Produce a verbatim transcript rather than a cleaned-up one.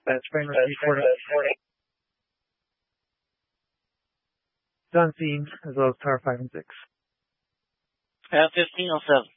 That's frame rate report. It's on scene, as well as Tower five and six. At fifteen oh seven.